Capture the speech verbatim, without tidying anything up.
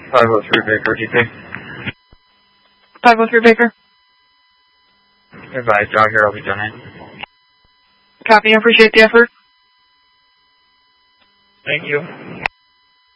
five oh three Baker, G P. five oh three Baker. Advise, jog here, I'll be done in. Copy, I appreciate the effort. Thank you.